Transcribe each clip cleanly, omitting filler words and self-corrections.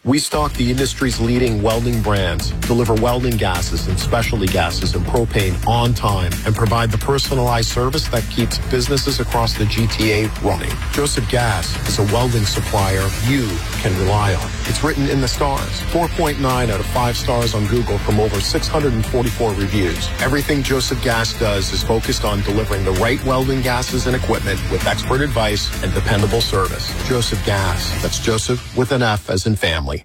We stock the industry's leading welding brands, deliver welding gases and specialty gases and propane on time, and provide the personalized service that keeps businesses across the GTA running. Joseph Gas is a welding supplier you can rely on. It's written in the stars. 4.9 out of 5 stars on Google from over 644 reviews. Everything Joseph Gas does is focused on delivering the right welding gases and equipment with expert advice and dependable service. Joseph Gas. That's Joseph with an F as in family.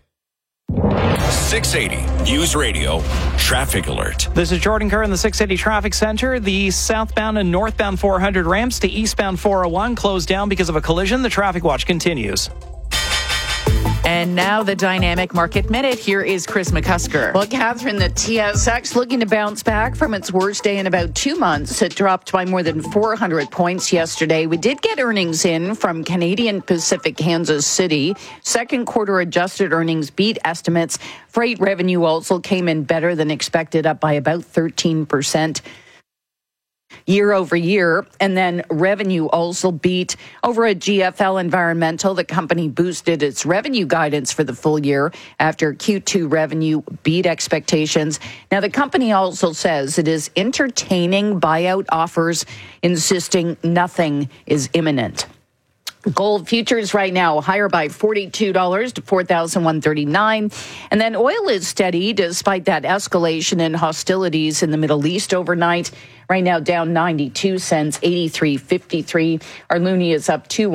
680 News Radio Traffic Alert. This is Jordan Kerr in the 680 Traffic Center. The southbound and northbound 400 ramps to eastbound 401 closed down because of a collision. The traffic watch continues. And now the Dynamic Market Minute. Here is Chris McCusker. Well, Catherine, the TSX looking to bounce back from its worst day in about 2 months. It dropped by more than 400 points yesterday. We did get earnings in from Canadian Pacific Kansas City. Second quarter adjusted earnings beat estimates. Freight revenue also came in better than expected, up by about 13%. Year over year, and then revenue also beat over at GFL Environmental. The company boosted its revenue guidance for the full year after Q2 revenue beat expectations. Now, the company also says it is entertaining buyout offers, insisting nothing is imminent. Gold futures right now higher by $42 to $4,139. And then oil is steady despite that escalation in hostilities in the Middle East overnight. Right now down 92 cents, 83.53. Our loonie is up to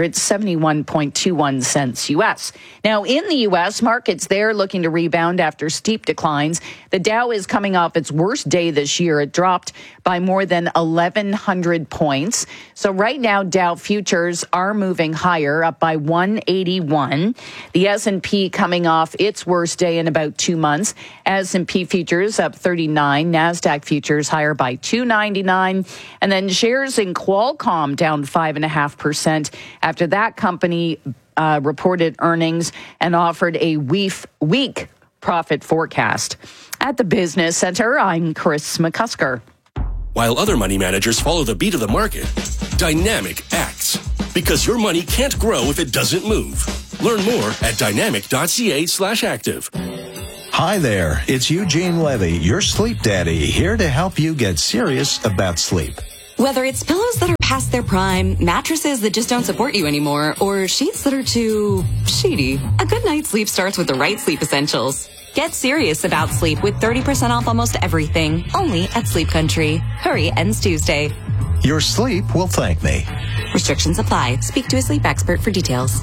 171.21 cents U.S. Now in the U.S., markets there looking to rebound after steep declines. The Dow is coming off its worst day this year. It dropped by more than 1,100 points. So right now, Dow futures are moving higher, up by 181. The S&P coming off its worst day in about 2 months. S&P futures up 39. NASDAQ futures higher by 299. And then shares in Qualcomm down 5.5% after that company reported earnings and offered a weak profit forecast. At the Business Center, I'm Chris McCusker. While other money managers follow the beat of the market, Dynamic acts. Because your money can't grow if it doesn't move. Learn more at dynamic.ca/active. Hi there, it's Eugene Levy, your sleep daddy, here to help you get serious about sleep. Whether it's pillows that are past their prime, mattresses that just don't support you anymore, or sheets that are too sheety, a good night's sleep starts with the right sleep essentials. Get serious about sleep with 30% off almost everything, only at Sleep Country. Hurry, ends Tuesday. Your sleep will thank me. Restrictions apply. Speak to a sleep expert for details.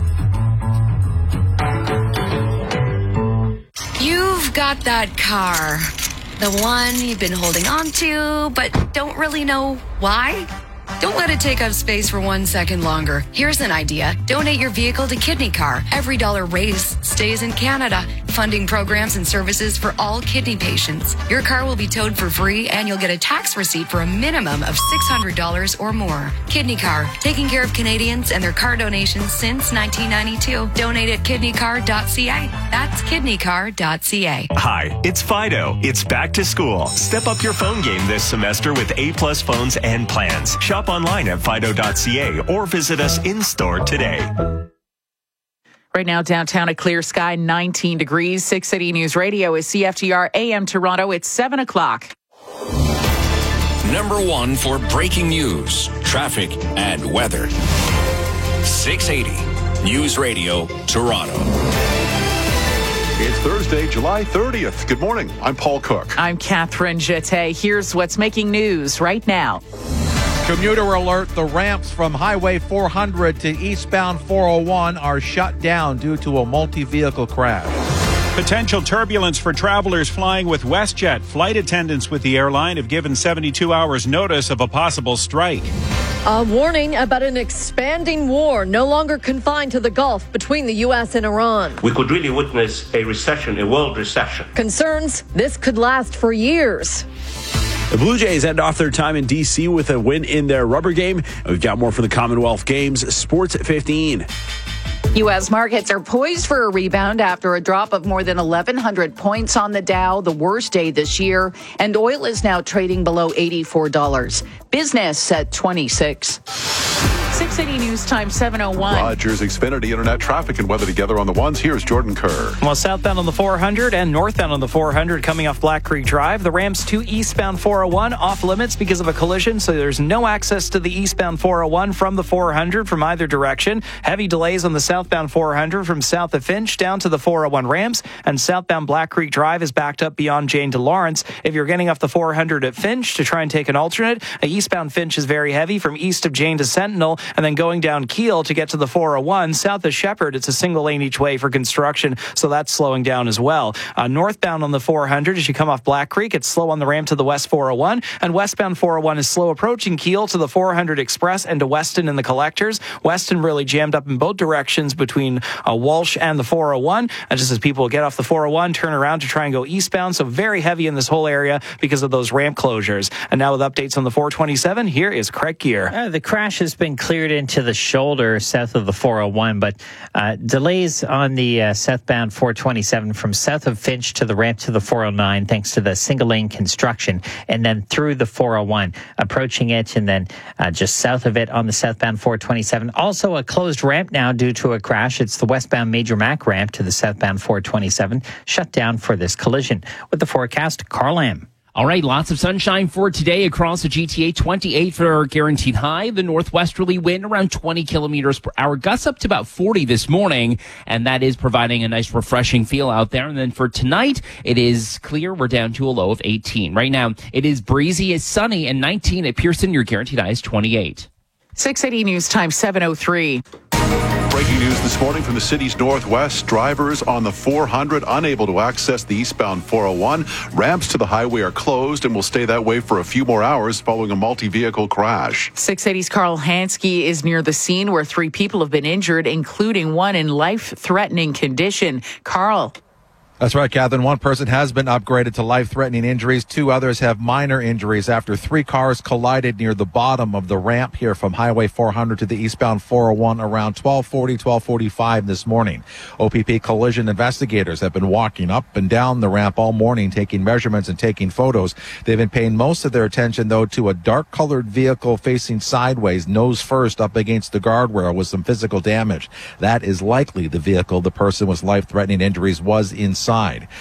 You've got that car. The one you've been holding on to, but don't really know why? Don't let it take up space for 1 second longer. Here's an idea. Donate your vehicle to Kidney Car. Every dollar raised stays in Canada, funding programs and services for all kidney patients. Your car will be towed for free, and you'll get a tax receipt for a minimum of $600 or more. Kidney Car, taking care of Canadians and their car donations since 1992. Donate at kidneycar.ca. That's kidneycar.ca. Hi, it's Fido. It's back to school. Step up your phone game this semester with A-plus phones and plans. Shop online at fido.ca or visit us in-store today. Right now, downtown, a clear sky, 19 degrees. 680 News Radio is CFTR AM Toronto. It's 7 o'clock. Number one for breaking news, traffic, and weather. 680 News Radio Toronto. It's Thursday, July 30th. Good morning. I'm Paul Cook. I'm Catherine Jeté. Here's what's making news right now. Commuter alert, the ramps from Highway 400 to eastbound 401 are shut down due to a multi-vehicle crash. Potential turbulence for travelers flying with WestJet. Flight attendants with the airline have given 72 hours notice of a possible strike. A warning about an expanding war, no longer confined to the Gulf between the U.S. and Iran. We could really witness a recession, a world recession. Concerns this could last for years. The Blue Jays end off their time in D.C. with a win in their rubber game. We've got more from the Commonwealth Games. Sports at 15. U.S. markets are poised for a rebound after a drop of more than 1,100 points on the Dow, the worst day this year, and oil is now trading below $84. Business at 26. City News Time 7:01. Rogers Xfinity Internet traffic and weather together on the ones. Here's Jordan Kerr. Well, southbound on the 400 and northbound on the 400 coming off Black Creek Drive. The ramps to eastbound 401 off limits because of a collision, so there's no access to the eastbound 401 from the 400 from either direction. Heavy delays on the southbound 400 from south of Finch down to the 401 ramps, and southbound Black Creek Drive is backed up beyond Jane to Lawrence. If you're getting off the 400 at Finch to try and take an alternate, eastbound Finch is very heavy from east of Jane to Sentinel, and then going down Keel to get to the 401. South of Shepherd, it's a single lane each way for construction, so that's slowing down as well. Northbound on the 400, as you come off Black Creek, it's slow on the ramp to the West 401, and westbound 401 is slow approaching Keel to the 400 Express and to Weston in the collectors. Weston really jammed up in both directions between Walsh and the 401, and just as people get off the 401, turn around to try and go eastbound, so very heavy in this whole area because of those ramp closures. And now with updates on the 427, here is Craig Gear. The crash has been cleared into the shoulder south of the 401, but delays on the southbound 427 from south of Finch to the ramp to the 409 thanks to the single lane construction, and then through the 401 approaching it, and then just south of it on the southbound 427. Also a closed ramp now due to a crash. It's the westbound Major Mac ramp to the southbound 427 shut down for this collision. With the forecast, Carl Lamb. All right, lots of sunshine for today across the GTA, 28 for our guaranteed high. The northwesterly wind around 20 kilometers per hour, gusts up to about 40 this morning, and that is providing a nice refreshing feel out there. And then for tonight, it is clear. We're down to a low of 18. Right now, it is breezy, it's sunny, and 19 at Pearson. Your guaranteed high is 28. 680 News Time 7:03. Breaking news this morning from the city's northwest. Drivers on the 400 unable to access the eastbound 401. Ramps to the highway are closed and will stay that way for a few more hours following a multi-vehicle crash. 680's Carl Hansky is near the scene where 3 people have been injured, including one in life-threatening condition. Carl. That's right, Catherine. One person has been upgraded to life-threatening injuries. 2 others have minor injuries after 3 cars collided near the bottom of the ramp here from Highway 400 to the eastbound 401 around 12:45 this morning. OPP collision investigators have been walking up and down the ramp all morning, taking measurements and taking photos. They've been paying most of their attention, though, to a dark-colored vehicle facing sideways, nose first, up against the guardrail with some physical damage. That is likely the vehicle the person with life-threatening injuries was inside.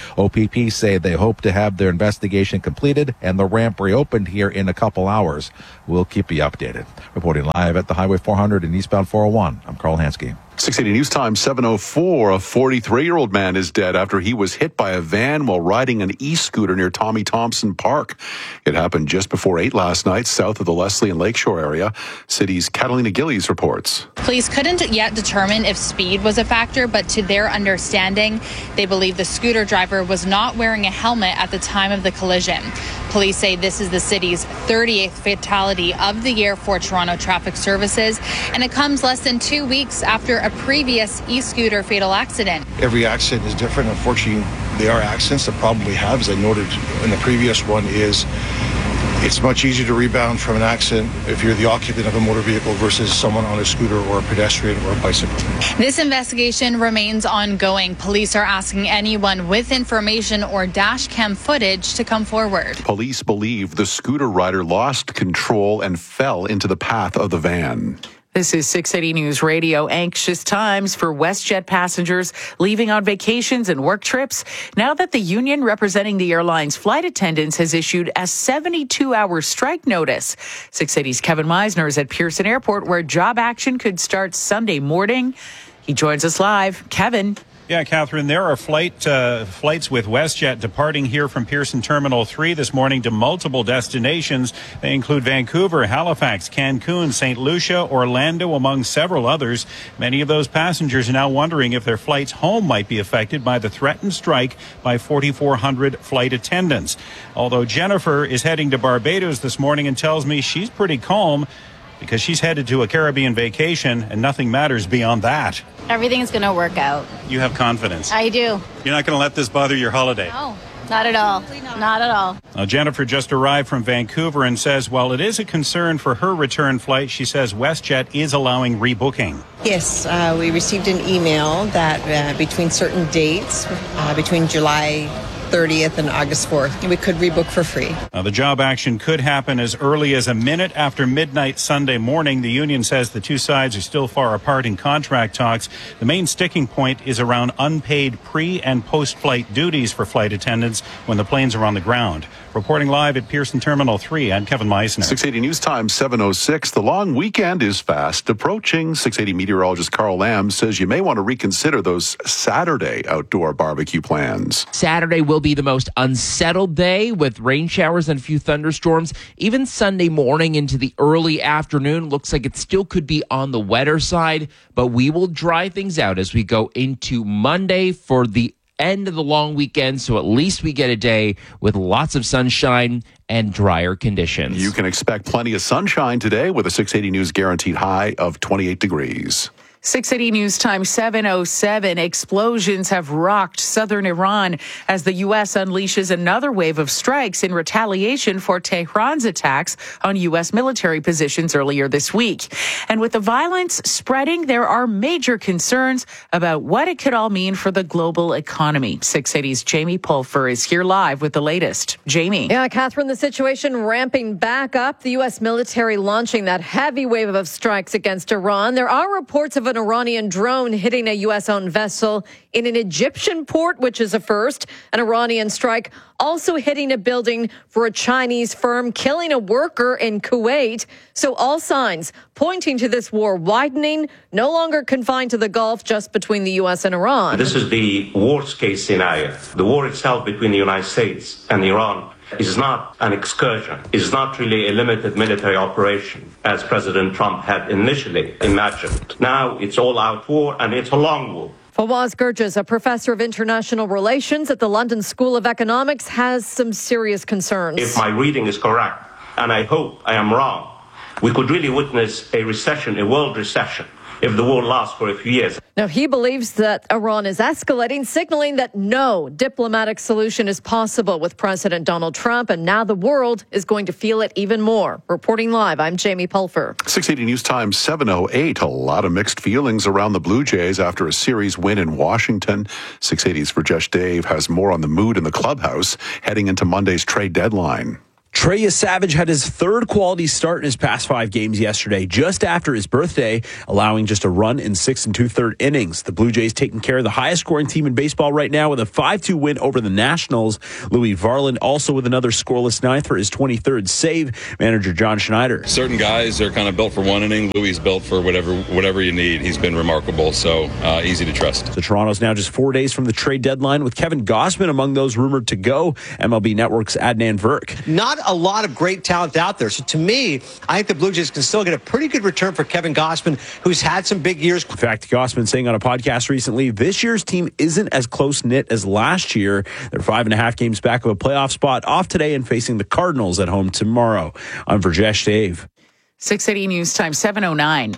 OPP say they hope to have their investigation completed and the ramp reopened here in a couple hours. We'll keep you updated. Reporting live at the Highway 400 and eastbound 401, I'm Carl Hansky. 680 News Time 7:04. A 43-year-old man is dead after he was hit by a van while riding an e-scooter near Tommy Thompson Park. It happened just before 8 last night, south of the Leslie and Lakeshore area. City's Catalina Gillies reports. Police couldn't yet determine if speed was a factor, but to their understanding, they believe the scooter driver was not wearing a helmet at the time of the collision. Police say this is the city's 38th fatality of the year for Toronto Traffic Services, and it comes less than 2 weeks after a previous e-scooter fatal accident. Every accident is different. Unfortunately, they are accidents that probably have, as I noted in the previous one, is it's much easier to rebound from an accident if you're the occupant of a motor vehicle versus someone on a scooter or a pedestrian or a bicycle. This investigation remains ongoing. Police are asking anyone with information or dash cam footage to come forward. Police believe the scooter rider lost control and fell into the path of the van. This is 680 News Radio. Anxious times for WestJet passengers leaving on vacations and work trips. Now that the union representing the airline's flight attendants has issued a 72-hour strike notice. 680's Kevin Meisner is at Pearson Airport, where job action could start Sunday morning. He joins us live. Kevin. Yeah, Catherine, there are flights with WestJet departing here from Pearson Terminal 3 this morning to multiple destinations. They include Vancouver, Halifax, Cancun, St. Lucia, Orlando, among several others. Many of those passengers are now wondering if their flights home might be affected by the threatened strike by 4,400 flight attendants. Although Jennifer is heading to Barbados this morning and tells me she's pretty calm because she's headed to a Caribbean vacation and nothing matters beyond that. Everything's going to work out. You have confidence. I do. You're not going to let this bother your holiday. No, not at all. Not at all. Now, Jennifer just arrived from Vancouver and says while it is a concern for her return flight, she says WestJet is allowing rebooking. Yes, we received an email that between certain dates, between July 30th and August 4th. We could rebook for free. Now, the job action could happen as early as a minute after midnight Sunday morning. The union says the two sides are still far apart in contract talks. The main sticking point is around unpaid pre- and post-flight duties for flight attendants when the planes are on the ground. Reporting live at Pearson Terminal 3, I'm Kevin Meisner. 680 News Time, 7:06. The long weekend is fast approaching. 680 meteorologist Carl Lamb says you may want to reconsider those Saturday outdoor barbecue plans. Saturday will be the most unsettled day with rain showers and a few thunderstorms. Even Sunday morning into the early afternoon looks like it still could be on the wetter side, but we will dry things out as we go into Monday for the end of the long weekend, so at least we get a day with lots of sunshine and drier conditions. You can expect plenty of sunshine today with a 680 News guaranteed high of 28 degrees. 680 News Time 7:07. Explosions have rocked southern Iran as the U.S. unleashes another wave of strikes in retaliation for Tehran's attacks on U.S. military positions earlier this week. And with the violence spreading, there are major concerns about what it could all mean for the global economy. 680's Jamie Pulfer is here live with the latest. Jamie. Yeah, Catherine, the situation ramping back up. The U.S. military launching that heavy wave of strikes against Iran. There are reports of an Iranian drone hitting a U.S.-owned vessel in an Egyptian port, which is a first. An Iranian strike also hitting a building for a Chinese firm, killing a worker in Kuwait. So all signs pointing to this war widening, no longer confined to the Gulf, just between the U.S. and Iran. This is the worst case scenario. The war itself between the United States and Iran is not an excursion. It's not really a limited military operation, as President Trump had initially imagined. Now it's all-out war, and it's a long war. Fawaz Gurjas, a professor of international relations at the London School of Economics, has some serious concerns. If my reading is correct, and I hope I am wrong, we could really witness a recession, a world recession, if the war lasts for a few years. Now, he believes that Iran is escalating, signaling that no diplomatic solution is possible with President Donald Trump, and now the world is going to feel it even more. Reporting live, I'm Jamie Pulfer. 680 News Time 7:08. A lot of mixed feelings around the Blue Jays after a series win in Washington. 680's Rajesh Dave has more on the mood in the clubhouse heading into Monday's trade deadline. Trey Savage had his third quality start in his past 5 games yesterday, just after his birthday, allowing just a run in 6 2/3 innings. The Blue Jays taking care of the highest scoring team in baseball right now with a 5-2 win over the Nationals. Louis Varland also with another scoreless ninth for his 23rd save. Manager John Schneider. Certain guys are kind of built for one inning. Louis is built for whatever you need. He's been remarkable, so easy to trust. So Toronto's now just 4 days from the trade deadline with Kevin Gausman among those rumored to go. MLB Network's Adnan Virk. Not a lot of great talent out there. So to me, I think the Blue Jays can still get a pretty good return for Kevin Gausman, who's had some big years. In fact, Gausman saying on a podcast recently, this year's team isn't as close-knit as last year. They're 5.5 games back of a playoff spot, off today and facing the Cardinals at home tomorrow. I'm Rajesh Dave. 680 News Time 7:09.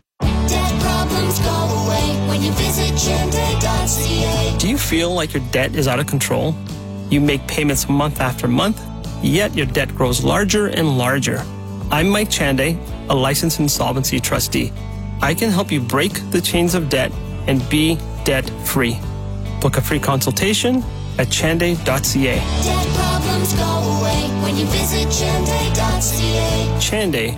Do you feel like your debt is out of control? You make payments month after month, yet your debt grows larger and larger. I'm Mike Chanday, a licensed insolvency trustee. I can help you break the chains of debt and be debt-free. Book a free consultation at chanday.ca. Debt problems go away when you visit chanday.ca. Chanday,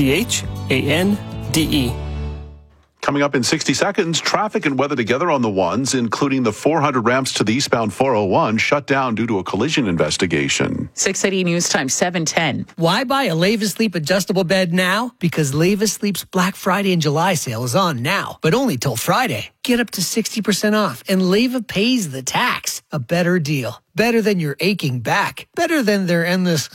Chande. Coming up in 60 seconds, traffic and weather together on the ones, including the 400 ramps to the eastbound 401 shut down due to a collision investigation. 680 News Time 7:10. Why buy a Leva Sleep adjustable bed now? Because Leva Sleep's Black Friday and July sale is on now, but only till Friday. Get up to 60% off, and Leva pays the tax. A better deal. Better than your aching back. Better than their endless...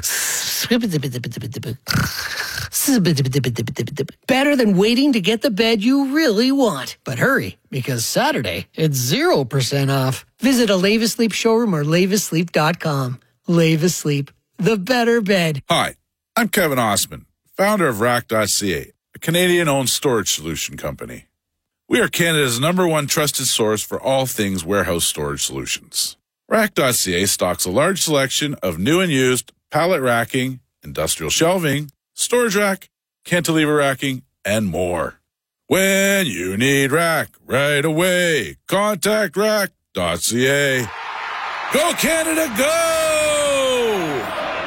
Better than waiting to get the bed you really want. But hurry, because Saturday, it's 0% off. Visit a Leva Sleep showroom or levasleep.com. Leva Sleep, the better bed. Hi, I'm Kevin Osman, founder of Rack.ca, a Canadian-owned storage solution company. We are Canada's #1 trusted source for all things warehouse storage solutions. Rack.ca stocks a large selection of new and used pallet racking, industrial shelving, storage rack, cantilever racking, and more. When you need rack right away, contact Rack.ca. Go Canada, go!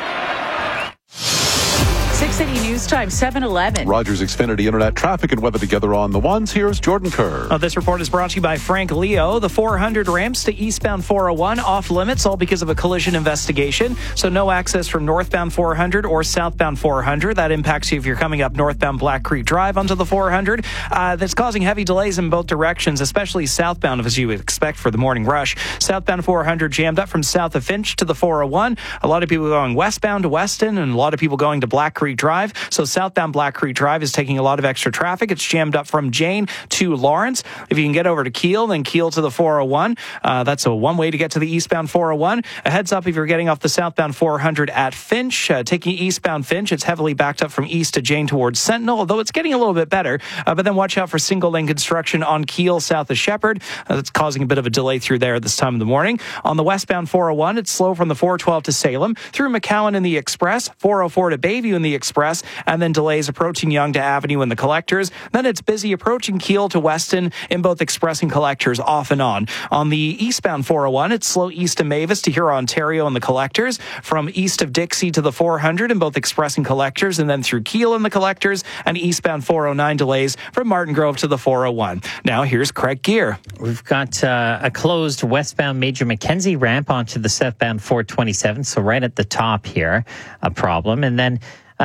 680 News Time, 7:11. Rogers Xfinity Internet traffic and weather together on the ones. Here's Jordan Kerr. This report is brought to you by Frank Leo. The 400 ramps to eastbound 401 off limits, all because of a collision investigation. So no access from northbound 400 or southbound 400. That impacts you if you're coming up northbound Black Creek Drive onto the 400. That's causing heavy delays in both directions, especially southbound, as you would expect for the morning rush. Southbound 400 jammed up from south of Finch to the 401. A lot of people going westbound to Weston and a lot of people going to Black Creek Drive. So southbound Black Creek Drive is taking a lot of extra traffic. It's jammed up from Jane to Lawrence. If you can get over to Kiel, then Kiel to the 401. That's a one way to get to the eastbound 401. A heads up if you're getting off the southbound 400 at Finch. Taking eastbound Finch, it's heavily backed up from east to Jane towards Sentinel, although it's getting a little bit better. But then watch out for single lane construction on Kiel south of Shepherd. That's causing a bit of a delay through there at this time of the morning. On the westbound 401, it's slow from the 412 to Salem, through McCowan in the Express, 404 to Bayview in the Express, and then delays approaching Yonge to Avenue in the Collectors. Then it's busy approaching Kiel to Weston in both Express and Collectors off and on. On the eastbound 401, it's slow east to Mavis to Huron, Ontario in the Collectors, from east of Dixie to the 400 in both Express and Collectors, and then through Kiel in the Collectors, and eastbound 409 delays from Martin Grove to the 401. Now here's Craig Gear. We've got a closed westbound Major Mackenzie ramp onto the southbound 427, so right at the top here, a problem. And then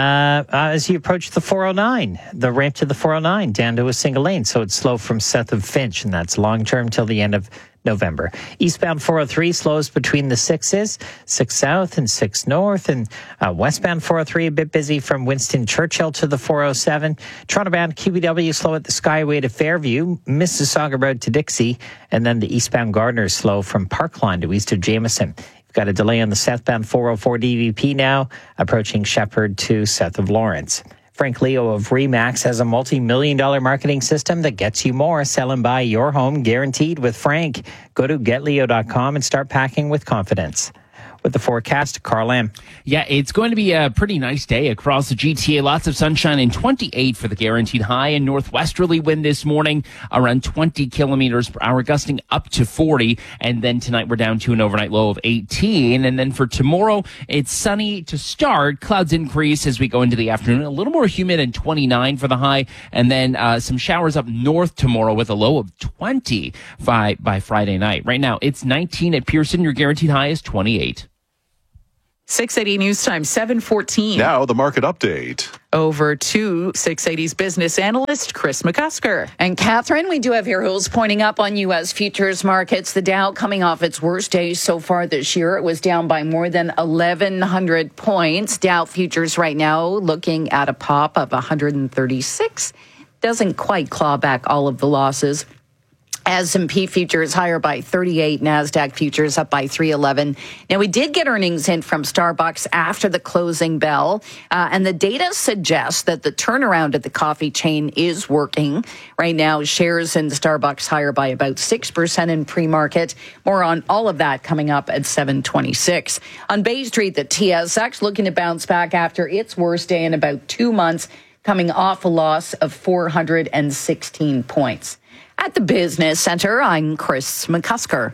as you approach the 409, the ramp to the 409 down to a single lane. So it's slow from south of Finch, and that's long-term till the end of November. Eastbound 403 slows between the 6s, 6 south and 6 north, and westbound 403 a bit busy from Winston Churchill to the 407. Toronto-bound QBW slow at the Skyway to Fairview, Mississauga Road to Dixie, and then the eastbound Gardner slow from Parkline to east of Jameson. Got a delay on the southbound 404 DVP now, approaching Shepherd to south of Lawrence. Frank Leo of Remax has a multi-million-dollar marketing system that gets you more. Sell and buy your home guaranteed with Frank. Go to getleo.com and start packing with confidence. With the forecast, Carl Lamb. Yeah, it's going to be a pretty nice day across the GTA. Lots of sunshine and 28 for the guaranteed high. And northwesterly wind this morning around 20 kilometers per hour, gusting up to 40. And then tonight we're down to an overnight low of 18. And then for tomorrow, it's sunny to start. Clouds increase as we go into the afternoon. A little more humid and 29 for the high. And then some showers up north tomorrow with a low of 20 by Friday night. Right now, it's 19 at Pearson. Your guaranteed high is 28. 680 News Time, 7:14. Now the market update. Over to 680's business analyst, Chris McCusker. And Catherine, we do have here who's pointing up on U.S. futures markets. The Dow coming off its worst day so far this year. It was down by more than 1,100 points. Dow futures right now looking at a pop of 136. Doesn't quite claw back all of the losses. S&P futures higher by 38, NASDAQ futures up by 311. Now, we did get earnings in from Starbucks after the closing bell, and the data suggests that the turnaround at the coffee chain is working. Right now, shares in Starbucks higher by about 6% in pre-market. More on all of that coming up at 7:26. On Bay Street, the TSX looking to bounce back after its worst day in about 2 months, coming off a loss of 416 points. At the Business Center, I'm Chris McCusker.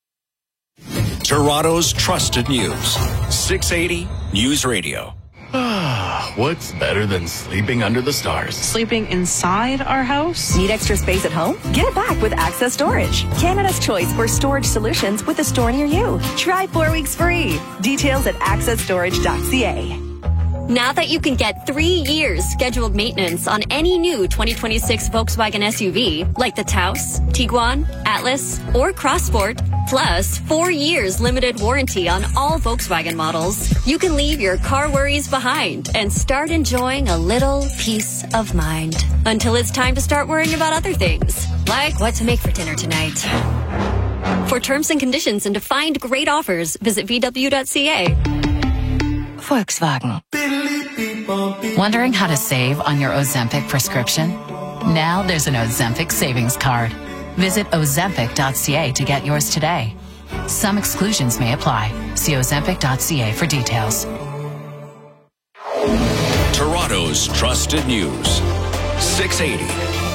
Toronto's trusted news. 680 News Radio. What's better than sleeping under the stars? Sleeping inside our house? Need extra space at home? Get it back with Access Storage. Canada's choice for storage solutions with a store near you. Try 4 weeks free. Details at accessstorage.ca. Now that you can get 3 years scheduled maintenance on any new 2026 Volkswagen SUV, like the Taos, Tiguan, Atlas, or Crossport, plus 4 years limited warranty on all Volkswagen models, you can leave your car worries behind and start enjoying a little peace of mind. Until it's time to start worrying about other things, like what to make for dinner tonight. For terms and conditions and to find great offers, visit VW.ca. Volkswagen. Wondering how to save on your Ozempic prescription? Now there's an Ozempic savings card. Visit Ozempic.ca to get yours today. Some exclusions may apply. See Ozempic.ca for details. Toronto's trusted news. 680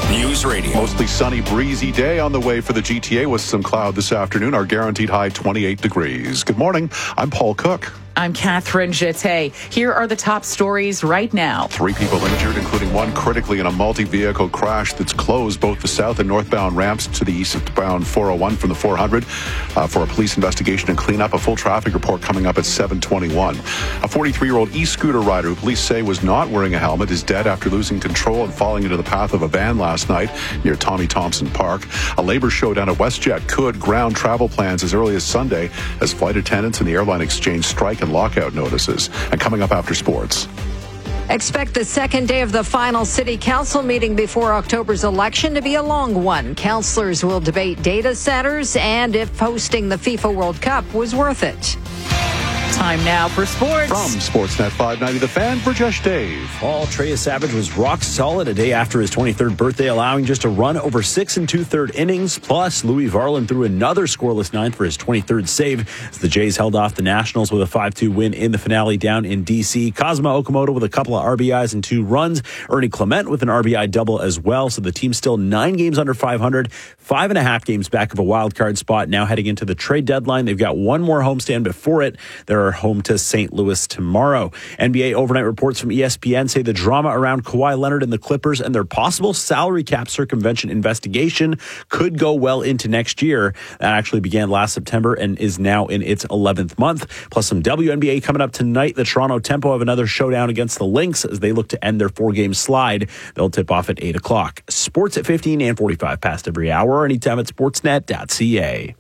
News Radio. Mostly sunny, breezy day on the way for the GTA with some cloud this afternoon. Our guaranteed high 28 degrees. Good morning. I'm Paul Cook. I'm Catherine Jeté. Here are the top stories right now. 3 people injured, including one critically in a multi-vehicle crash that's closed both the south and northbound ramps to the eastbound 401 from the 400 for a police investigation and cleanup. A full traffic report coming up at 7:21. A 43-year-old e-scooter rider who police say was not wearing a helmet is dead after losing control and falling into the path of a van last night near Tommy Thompson Park. A labor showdown at WestJet could ground travel plans as early as Sunday as flight attendants and the airline exchange strike and lockout notices. And coming up after sports. Expect the second day of the final city council meeting before October's election to be a long one. Councillors will debate data centers and if hosting the FIFA World Cup was worth it. Time now for sports. From Sportsnet 590, The Fan, Burjesh Dave. Paul Treyas Savage was rock solid a day after his 23rd birthday, allowing just a run over 6 2/3 innings. Plus, Louis Varland threw another scoreless ninth for his 23rd save as the Jays held off the Nationals with a 5-2 win in the finale down in D.C. Cosmo Okamoto with a couple of RBIs and 2 runs. Ernie Clement with an RBI double as well. So the team's still 9 games under 500, 5.5 games back of a wild card spot. Now heading into the trade deadline. They've got one more homestand before it. They're home to St. Louis tomorrow. NBA overnight reports from ESPN say the drama around Kawhi Leonard and the Clippers and their possible salary cap circumvention investigation could go well into next year. That actually began last September and is now in its 11th month. Plus some WNBA coming up tonight. The Toronto Tempo have another showdown against the Lynx as they look to end their 4-game slide. They'll tip off at 8 o'clock. Sports at 15 and 45 past every hour or anytime at sportsnet.ca.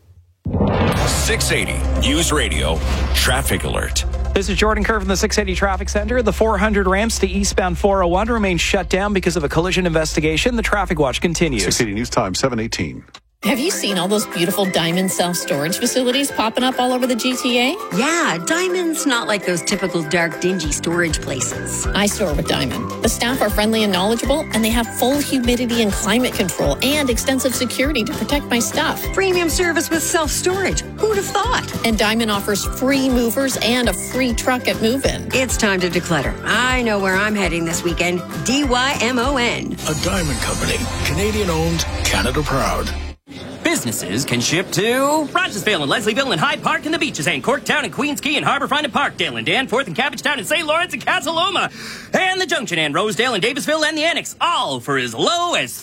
680 News Radio Traffic Alert. This is Jordan Kerr from the 680 Traffic Center. The 400 ramps to eastbound 401 remain shut down because of a collision investigation. The traffic watch continues. 680 News Time, 7:18. Have you seen all those beautiful Diamond self-storage facilities popping up all over the GTA? Yeah, Diamond's not like those typical dark, dingy storage places. I store with Diamond. The staff are friendly and knowledgeable, and they have full humidity and climate control and extensive security to protect my stuff. Premium service with self-storage. Who'd have thought? And Diamond offers free movers and a free truck at move-in. It's time to declutter. I know where I'm heading this weekend. DYMON. A Diamond Company. Canadian-owned, Canada-proud. Businesses can ship to Rogersville and Leslieville and Hyde Park and the Beaches and Corktown and Queens Quay and Harbourfront and Parkdale and Danforth and Cabbagetown and St. Lawrence and Casaloma and the Junction and Rosedale and Davisville and the Annex, all for as low as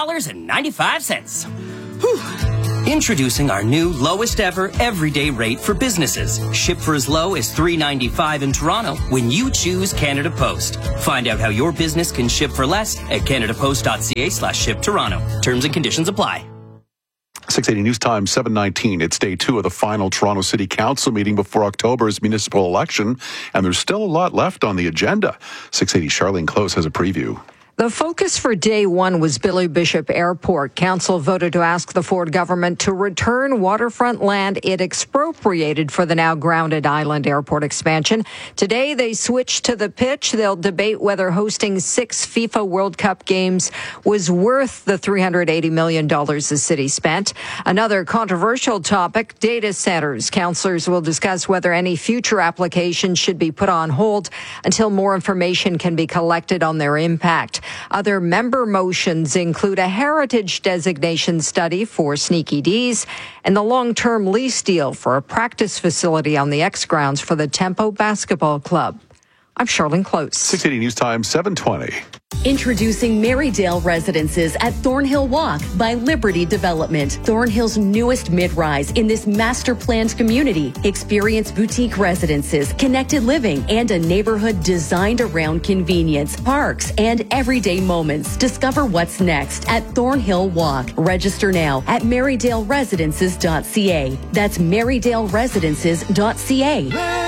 $3.95. Whew. Introducing our new lowest ever everyday rate for businesses. Ship for as low as $3.95 in Toronto when you choose Canada Post. Find out how your business can ship for less at canadapost.ca/ship Toronto. Terms and conditions apply. 680 News Time, 7:19. It's day 2 of the final Toronto City Council meeting before October's municipal election, and there's still a lot left on the agenda. 680 Charlene Close has a preview. The focus for day 1 was Billy Bishop Airport. Council voted to ask the Ford government to return waterfront land it expropriated for the now grounded Island Airport expansion. Today, they switched to the pitch. They'll debate whether hosting 6 FIFA World Cup games was worth the $380 million the city spent. Another controversial topic, data centers. Councillors will discuss whether any future applications should be put on hold until more information can be collected on their impact. Other member motions include a heritage designation study for Sneaky D's and the long-term lease deal for a practice facility on the X grounds for the Tempo Basketball Club. I'm Charlene Close. 680 News Time, 7:20. Introducing Marydale Residences at Thornhill Walk by Liberty Development. Thornhill's newest mid-rise in this master-planned community. Experience boutique residences, connected living, and a neighborhood designed around convenience, parks, and everyday moments. Discover what's next at Thornhill Walk. Register now at marydale-residences.ca. That's marydale-residences.ca.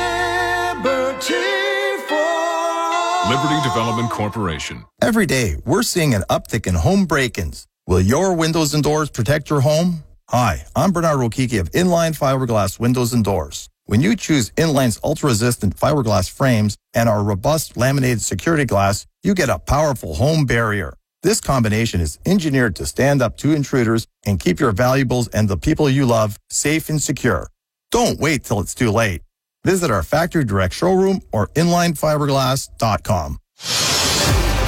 Liberty Development Corporation. Every day, we're seeing an uptick in home break-ins. Will your windows and doors protect your home? Hi, I'm Bernard Rokiki of Inline Fiberglass Windows and Doors. When you choose Inline's ultra-resistant fiberglass frames and our robust laminated security glass, you get a powerful home barrier. This combination is engineered to stand up to intruders and keep your valuables and the people you love safe and secure. Don't wait till it's too late. Visit our factory direct showroom or inlinefiberglass.com.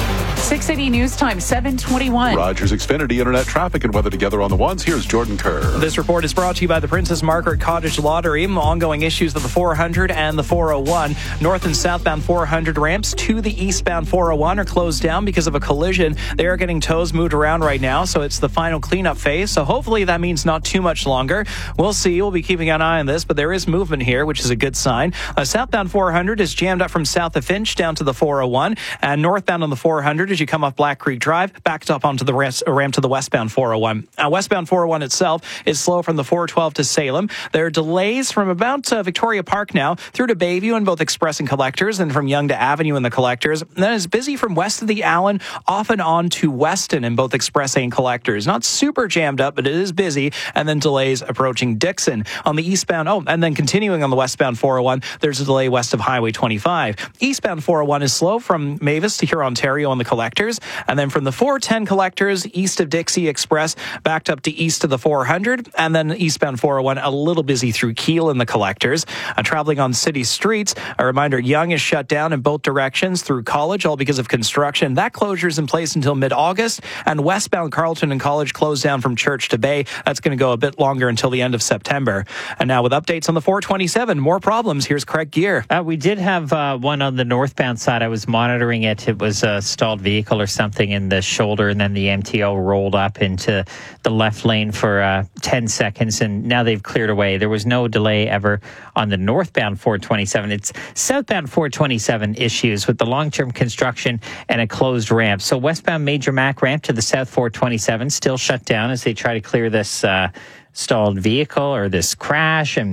680 News Time, 7:21. Rogers Xfinity Internet traffic and weather together on the ones. Here's Jordan Kerr. This report is brought to you by the Princess Margaret Cottage Lottery. Ongoing issues of the 400 and the 401. North and southbound 400 ramps to the eastbound 401 are closed down because of a collision. They are getting tows moved around right now, so it's the final cleanup phase. So hopefully that means not too much longer. We'll see. We'll be keeping an eye on this, but there is movement here, which is a good sign. Southbound 400 is jammed up from south of Finch down to the 401, and northbound on the 400 as you come off Black Creek Drive, backed up onto the ramp to the westbound 401. Westbound 401 itself is slow from the 412 to Salem. There are delays from about Victoria Park now through to Bayview in both Express and Collectors, and from Yonge to Avenue in the Collectors. And then it's busy from west of the Allen off and on to Weston in both Express and Collectors. Not super jammed up, but it is busy. And then delays approaching Dixon on the eastbound. And then continuing on the westbound 401, there's a delay west of Highway 25. Eastbound 401 is slow from Mavis to Huron, Ontario on the Collectors. And then from the 410 Collectors east of Dixie Express backed up to east of the 400. And then eastbound 401 a little busy through Kiel in the Collectors. Traveling on city streets, a reminder, Yonge is shut down in both directions through College, all because of construction. That closure is in place until mid-August. And westbound Carleton and College closed down from Church to Bay. That's going to go a bit longer until the end of September. And now with updates on the 427, more problems. Here's Craig Gear. We did have one on the northbound side. I was monitoring it. It was a stalled vehicle or something in the shoulder, and then the MTO rolled up into the left lane for 10 seconds, and now they've cleared away. There was no delay ever on the northbound 427. It's southbound 427 issues with the long-term construction and a closed ramp. So westbound Major Mac ramp to the south 427 still shut down as they try to clear this stalled vehicle or this crash, and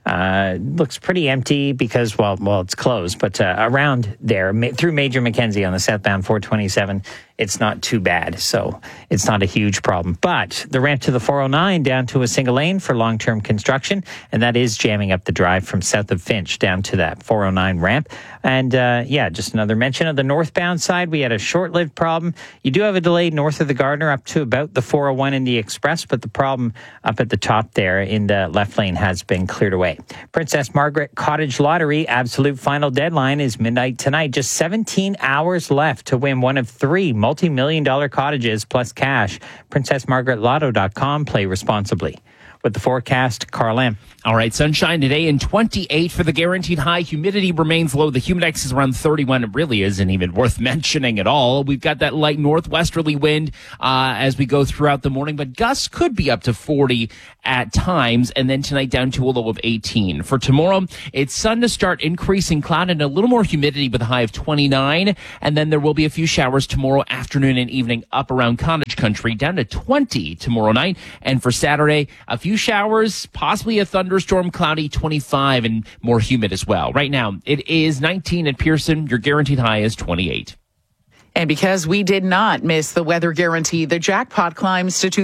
looks pretty empty because, well, it's closed. But around there, through Major Mackenzie on the southbound 427, it's not too bad. So it's not a huge problem. But the ramp to the 409 down to a single lane for long-term construction, and that is jamming up the drive from south of Finch down to that 409 ramp. And just another mention of the northbound side, we had a short-lived problem. You do have a delay north of the Gardner up to about the 401 in the Express, but the problem up at the top there in the left lane has been cleared away. Princess Margaret Cottage Lottery absolute final deadline is midnight tonight. Just 17 hours left to win one of 3 multi-million-dollar cottages plus cash. PrincessMargaretLotto.com. Play responsibly. With the forecast, Carl M. All right, sunshine today and 28 for the guaranteed high. Humidity remains low. The humidex is around 31. It really isn't even worth mentioning at all. We've got that light northwesterly wind as we go throughout the morning, but gusts could be up to 40 at times, and then tonight down to a low of 18. For tomorrow, it's sun to start, increasing cloud and a little more humidity with a high of 29, and then there will be a few showers tomorrow afternoon and evening up around Cottage Country, down to 20 tomorrow night. And for Saturday, a few showers, possibly a thunderstorm, cloudy, 25, and more humid as well. Right now, it is 19 at Pearson. Your guaranteed high is 28. And because we did not miss the weather guarantee, the jackpot climbs to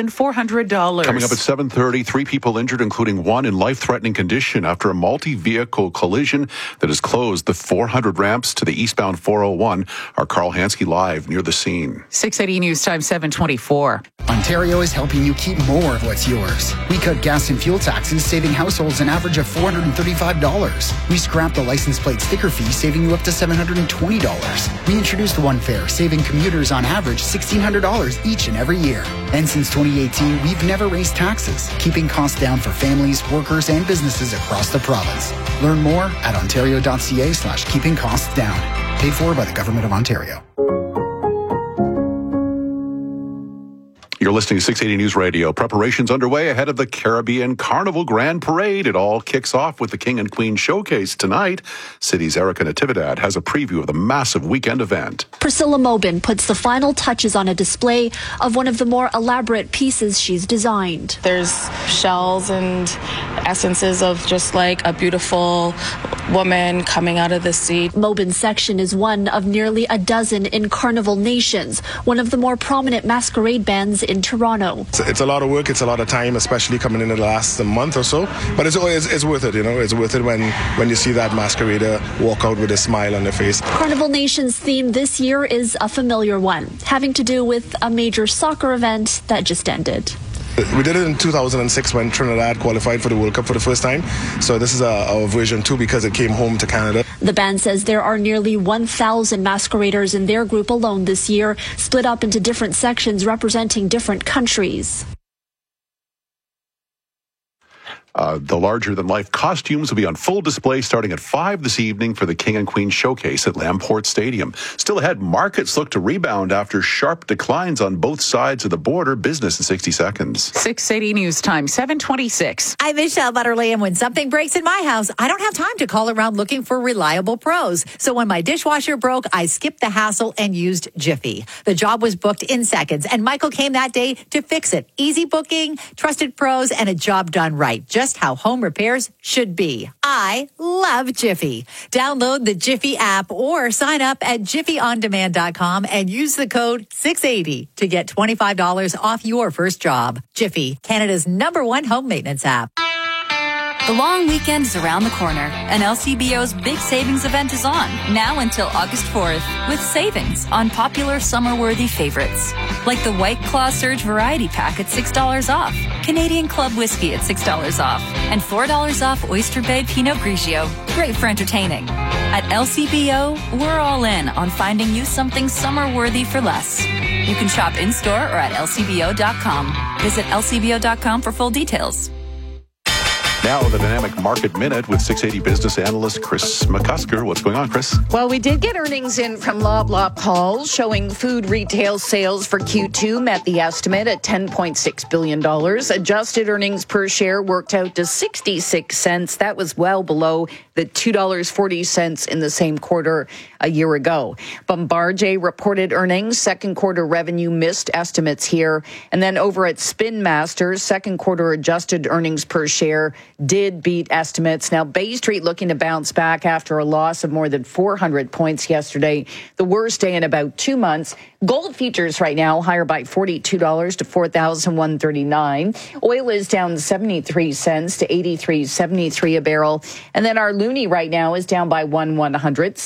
$2,400. Coming up at 7:30, 3 people injured, including one in life-threatening condition after a multi-vehicle collision that has closed the 400 ramps to the eastbound 401. Our Carl Hansky live near the scene. 680 News Time, 724. Ontario is helping you keep more of what's yours. We cut gas and fuel taxes, saving households an average of $435. We scrapped the license plate sticker fee, saving you up to $720. We introduced One Fare, saving commuters on average $1,600 each and every year. And since 2018, we've never raised taxes, keeping costs down for families, workers, and businesses across the province. Learn more at ontario.ca/keeping costs down. Paid for by the Government of Ontario. You're listening to 680 News Radio. Preparations underway ahead of the Caribbean Carnival Grand Parade. It all kicks off with the King and Queen Showcase tonight. City's Erica Natividad has a preview of the massive weekend event. Priscilla Mobin puts the final touches on a display of one of the more elaborate pieces she's designed. There's shells and essences of just like a beautiful woman coming out of the sea. Mobin's section is one of nearly a dozen in Carnival Nations, one of the more prominent masquerade bands in Toronto. It's a lot of work, it's a lot of time, especially coming in the last month or so. But it's worth it, It's worth it when you see that masquerader walk out with a smile on their face. Carnival Nation's theme this year is a familiar one, having to do with a major soccer event that just ended. We did it in 2006 when Trinidad qualified for the World Cup for the first time. So this is our version 2 because it came home to Canada. The band says there are nearly 1,000 masqueraders in their group alone this year, split up into different sections representing different countries. The larger-than-life costumes will be on full display starting at 5 this evening for the King and Queen Showcase at Lamport Stadium. Still ahead, markets look to rebound after sharp declines on both sides of the border. Business in 60 seconds. 680 News Time, 7:26. I'm Michelle Butterly, and when something breaks in my house, I don't have time to call around looking for reliable pros. So when my dishwasher broke, I skipped the hassle and used Jiffy. The job was booked in seconds, and Michael came that day to fix it. Easy booking, trusted pros, and a job done right. Just how home repairs should be. I love Jiffy. Download the Jiffy app or sign up at jiffyondemand.com and use the code 680 to get $25 off your first job. Jiffy, Canada's #1 home maintenance app. The long weekend is around the corner, and LCBO's big savings event is on, now until August 4th, with savings on popular summer-worthy favorites, like the White Claw Surge Variety Pack at $6 off, Canadian Club Whiskey at $6 off, and $4 off Oyster Bay Pinot Grigio. Great for entertaining. At LCBO, we're all in on finding you something summer-worthy for less. You can shop in-store or at lcbo.com. Visit lcbo.com for full details. Now, the Dynamic Market Minute with 680 business analyst Chris McCusker. What's going on, Chris? Well, we did get earnings in from Loblaw Paul, showing food retail sales for Q2 met the estimate at $10.6 billion. Adjusted earnings per share worked out to 66 cents. That was well below the $2.40 in the same quarter a year ago. Bombardier reported earnings. Second quarter revenue missed estimates here. And then over at Spin Master, second quarter adjusted earnings per share did beat estimates. Now, Bay Street looking to bounce back after a loss of more than 400 points yesterday, the worst day in about 2 months. Gold futures right now higher by $42 to $4,139. Oil is down 73 cents to $83.73 a barrel. And then our loonie right now is down by 1/100,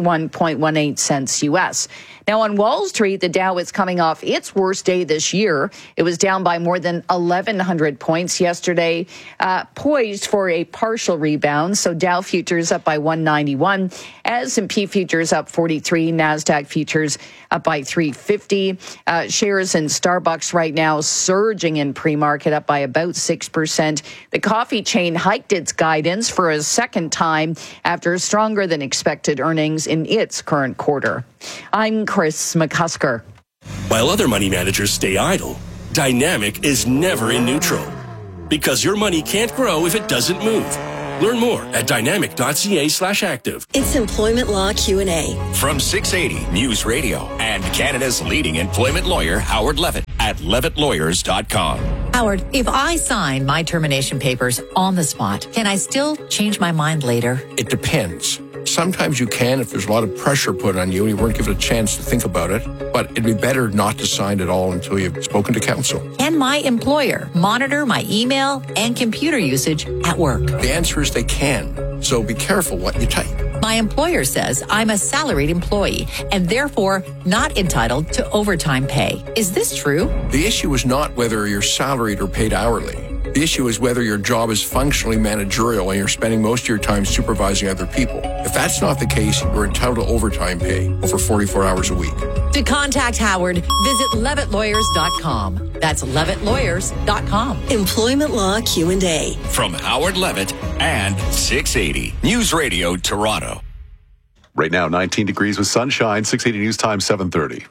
71.18 cents U.S. Now on Wall Street, the Dow is coming off its worst day this year. It was down by more than 1,100 points yesterday, poised for a partial rebound. So Dow futures up by 191, S&P futures up 43, NASDAQ futures up by 350. Shares in Starbucks right now surging in pre-market, up by about 6%. The coffee chain hiked its guidance for a second time after stronger than expected earnings in its current quarter. I'm Chris McCusker. While other money managers stay idle, Dynamic is never in neutral. Because your money can't grow if it doesn't move. Learn more at dynamic.ca/active. It's Employment Law Q&A. From 680 News Radio and Canada's leading employment lawyer, Howard Levitt, at levittlawyers.com. Howard, if I sign my termination papers on the spot, can I still change my mind later? It depends. Sometimes you can if there's a lot of pressure put on you and you weren't given a chance to think about it. But it'd be better not to sign at all until you've spoken to counsel. Can my employer monitor my email and computer usage at work? The answer is they can. So be careful what you type. My employer says I'm a salaried employee and therefore not entitled to overtime pay. Is this true? The issue is not whether you're salaried or paid hourly. The issue is whether your job is functionally managerial and you're spending most of your time supervising other people. If that's not the case, you're entitled to overtime pay over 44 hours a week. To contact Howard, visit levittlawyers.com. That's levittlawyers.com. Employment Law Q&A. From Howard Levitt and 680 News Radio Toronto. Right now, 19 degrees with sunshine, 680 News Time, 7:30.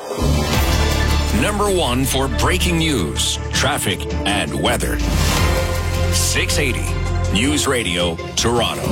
Number one for breaking news, traffic, and weather. 680 News Radio Toronto.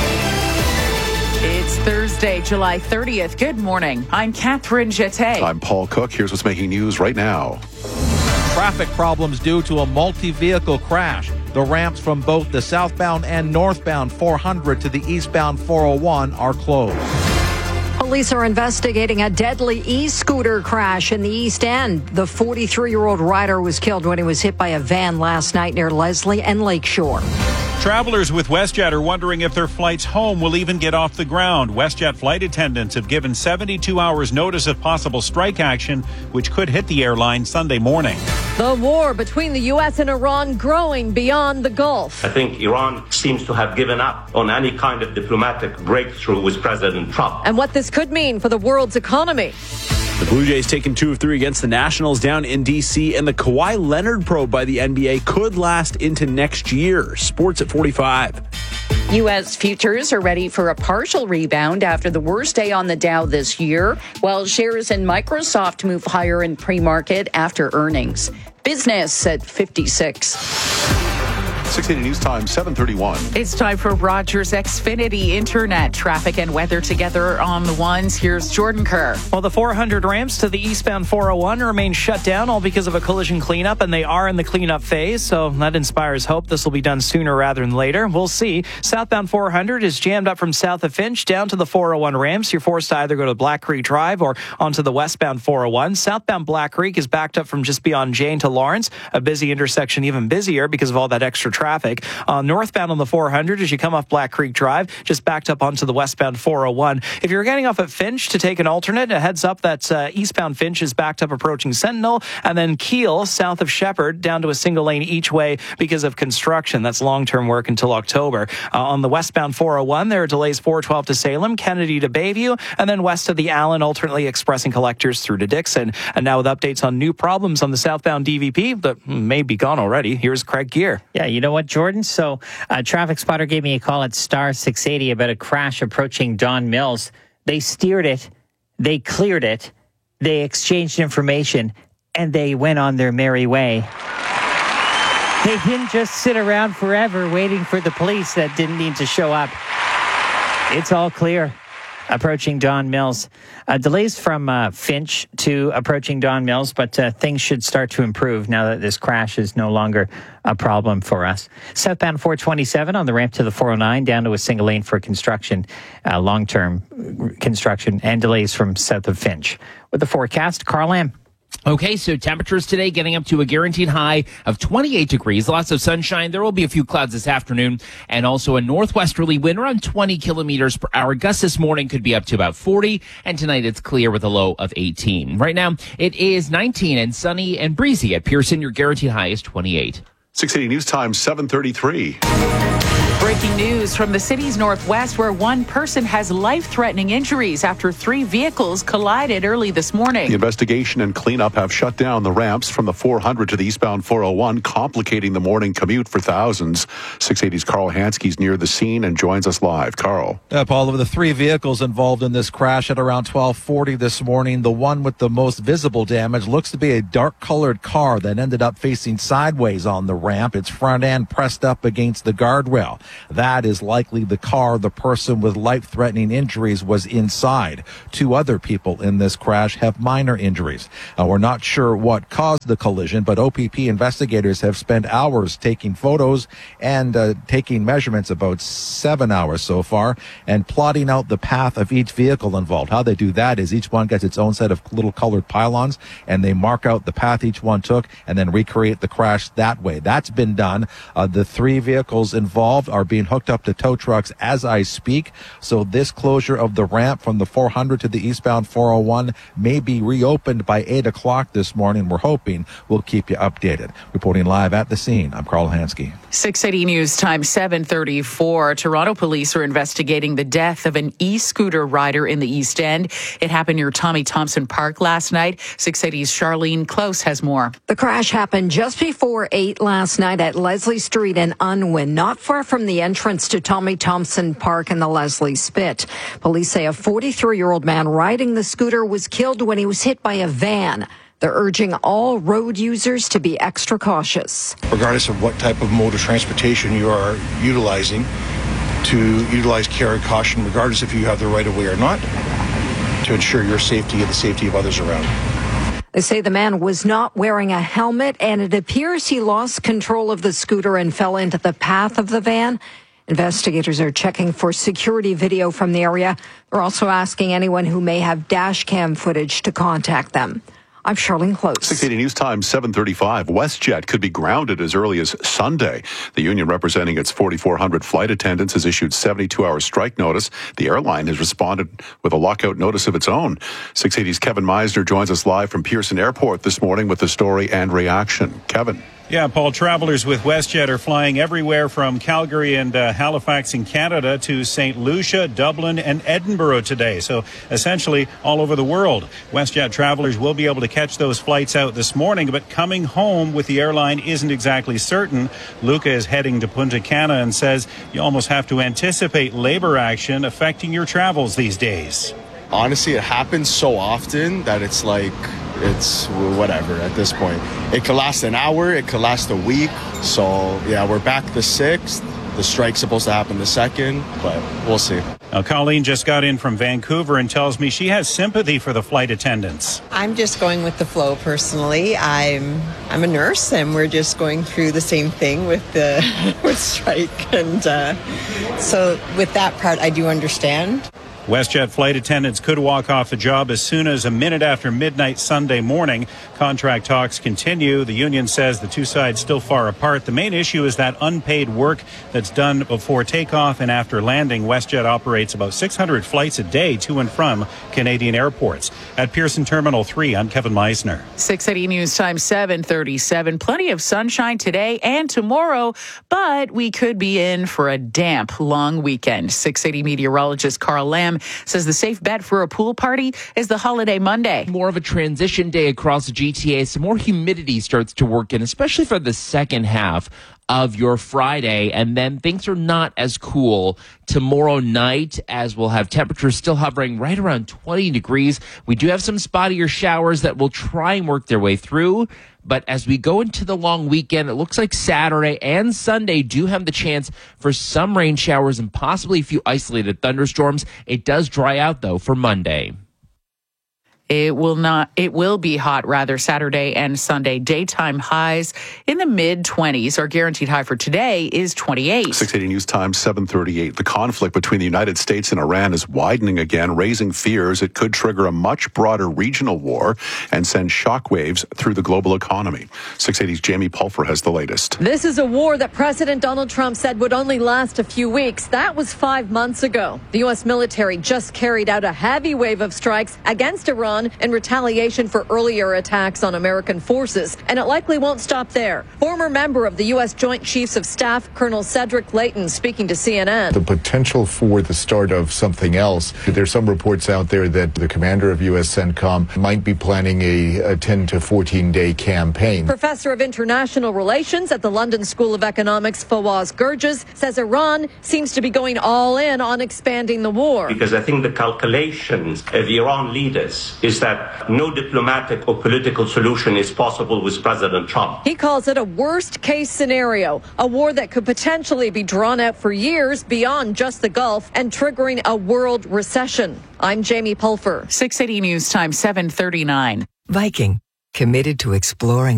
It's Thursday, July 30th. Good morning. I'm Catherine Jeté. I'm Paul Cook. Here's what's making news right now. Traffic problems due to a multi-vehicle crash. The ramps from both the southbound and northbound 400 to the eastbound 401 are closed. Police are investigating a deadly e-scooter crash in the East End. The 43-year-old rider was killed when he was hit by a van last night near Leslie and Lakeshore. Travelers with WestJet are wondering if their flights home will even get off the ground. WestJet flight attendants have given 72 hours notice of possible strike action, which could hit the airline Sunday morning. The war between the U.S. and Iran growing beyond the Gulf. I think Iran seems to have given up on any kind of diplomatic breakthrough with President Trump. And what this could mean for the world's economy. The Blue Jays taking 2 of 3 against the Nationals down in D.C., and the Kawhi Leonard probe by the NBA could last into next year. Sports at 45. U.S. futures are ready for a partial rebound after the worst day on the Dow this year, while shares in Microsoft move higher in pre-market after earnings. Business at 56. 680 News Time, 7:31. It's time for Rogers Xfinity Internet. Traffic and weather together on the ones. Here's Jordan Kerr. Well, the 400 ramps to the eastbound 401 remain shut down, all because of a collision cleanup, and they are in the cleanup phase, so that inspires hope this will be done sooner rather than later. We'll see. Southbound 400 is jammed up from south of Finch down to the 401 ramps. You're forced to either go to Black Creek Drive or onto the westbound 401. Southbound Black Creek is backed up from just beyond Jane to Lawrence, a busy intersection, even busier because of all that extra traffic. Northbound on the 400 as you come off Black Creek Drive, just backed up onto the westbound 401. If you're getting off at Finch to take an alternate, a heads up that eastbound Finch is backed up approaching Sentinel, and then Keel south of Shepherd down to a single lane each way because of construction. That's long-term work until October. On the westbound 401, there are delays 412 to Salem, Kennedy to Bayview, and then west of the Allen, alternately expressing collectors through to Dixon. And now with updates on new problems on the southbound DVP that may be gone already, here's Craig Gear. Yeah, you know what, Jordan? So a traffic spotter gave me a call at star 680 about a crash approaching Don Mills. They steered it, they cleared it, they exchanged information, and they went on their merry way. They didn't just sit around forever waiting for the police that didn't need to show up. It's all clear. Approaching Don Mills. Delays from Finch to approaching Don Mills, but things should start to improve now that this crash is no longer a problem for us. Southbound 427 on the ramp to the 409 down to a single lane for construction, long-term construction, and delays from south of Finch. With the forecast, Carl Lamb. Okay, so temperatures today getting up to a guaranteed high of 28 degrees. Lots of sunshine. There will be a few clouds this afternoon, and also a northwesterly wind around 20 kilometers per hour. Gusts this morning could be up to about 40, and tonight it's clear with a low of 18. Right now, it is 19 and sunny and breezy at Pearson. Your guaranteed high is 28. 680 News Time, 7:33. Breaking news from the city's northwest, where one person has life-threatening injuries after 3 vehicles collided early this morning. The investigation and cleanup have shut down the ramps from the 400 to the eastbound 401, complicating the morning commute for thousands. 680's Carl Hansky's near the scene and joins us live. Carl. Paul, of the 3 vehicles involved in this crash at around 12:40 this morning, the one with the most visible damage looks to be a dark-colored car that ended up facing sideways on the ramp, its front end pressed up against the guardrail. That is likely the car the person with life-threatening injuries was inside. 2 other people in this crash have minor injuries. We're not sure what caused the collision, but OPP investigators have spent hours taking photos and taking measurements, about 7 hours so far, and plotting out the path of each vehicle involved. How they do that is each one gets its own set of little colored pylons, and they mark out the path each one took and then recreate the crash that way. That's been done. The 3 vehicles involved are being hooked up to tow trucks as I speak. So this closure of the ramp from the 400 to the eastbound 401 may be reopened by 8 o'clock this morning. We're hoping. We'll keep you updated. Reporting live at the scene, I'm Carl Hansky. 680 News Time, 7:34. Toronto police are investigating the death of an e-scooter rider in the East End. It happened near Tommy Thompson Park last night. 680's Charlene Close has more. The crash happened just before 8 last night at Leslie Street in Unwin, not far from the entrance to Tommy Thompson Park and the Leslie Spit. Police say a 43-year-old man riding the scooter was killed when he was hit by a van. They're urging all road users to be extra cautious. Regardless of what type of mode of transportation you are utilizing, to utilize care and caution, regardless if you have the right of way or not, to ensure your safety and the safety of others around. They say the man was not wearing a helmet, and it appears he lost control of the scooter and fell into the path of the van. Investigators are checking for security video from the area. They're also asking anyone who may have dash cam footage to contact them. I'm Charlene Close. 680 News Time, 7:35. WestJet could be grounded as early as Sunday. The union representing its 4,400 flight attendants has issued 72-hour strike notice. The airline has responded with a lockout notice of its own. 680's Kevin Meisner joins us live from Pearson Airport this morning with the story and reaction. Kevin. Yeah, Paul, travelers with WestJet are flying everywhere from Calgary and Halifax in Canada to St. Lucia, Dublin, and Edinburgh today. So essentially all over the world. WestJet travelers will be able to catch those flights out this morning, but coming home with the airline isn't exactly certain. Luca is heading to Punta Cana and says you almost have to anticipate labor action affecting your travels these days. Honestly, it happens so often that it's like, it's whatever at this point. It could last an hour, it could last a week. So, yeah, we're back the 6th. The strike's supposed to happen the 2nd, but we'll see. Now, Colleen just got in from Vancouver and tells me she has sympathy for the flight attendants. I'm just going with the flow personally. I'm a nurse, and we're just going through the same thing with the with strike. And so with that part, I do understand. WestJet flight attendants could walk off the job as soon as a minute after midnight Sunday morning. Contract talks continue. The union says the two sides still far apart. The main issue is that unpaid work that's done before takeoff and after landing. WestJet operates about 600 flights a day to and from Canadian airports. At Pearson Terminal 3, I'm Kevin Meisner. 680 News Time, 7:37. Plenty of sunshine today and tomorrow, but we could be in for a damp, long weekend. 680 meteorologist Carl Lamb says the safe bet for a pool party is the holiday Monday. More of a transition day across the GTA. Some more humidity starts to work in, especially for the second half of your Friday. And then things are not as cool tomorrow night, as we'll have temperatures still hovering right around 20 degrees. We do have some spottier showers that will try and work their way through. But as we go into the long weekend, it looks like Saturday and Sunday do have the chance for some rain showers and possibly a few isolated thunderstorms. It does dry out, though, for Monday. It will be hot rather Saturday and Sunday. Daytime highs in the mid-20s. Our guaranteed high for today is 28. 680 News Time, 7:38. The conflict between the United States and Iran is widening again, raising fears it could trigger a much broader regional war and send shockwaves through the global economy. 680's Jamie Pulfer has the latest. This is a war that President Donald Trump said would only last a few weeks. That was 5 months ago. The U.S. military just carried out a heavy wave of strikes against Iran in retaliation for earlier attacks on American forces, and it likely won't stop there. Former member of the U.S. Joint Chiefs of Staff, Colonel Cedric Leighton, speaking to CNN. The potential for the start of something else. There's some reports out there that the commander of U.S. CENTCOM might be planning a 10 to 14-day campaign. Professor of International Relations at the London School of Economics, Fawaz Gurges, says Iran seems to be going all in on expanding the war. Because I think the calculations of the Iran leaders is that no diplomatic or political solution is possible with President Trump. He calls it a worst-case scenario, a war that could potentially be drawn out for years beyond just the Gulf and triggering a world recession. I'm Jamie Pulfer. 680 News Time, 7:39. Viking, committed to exploring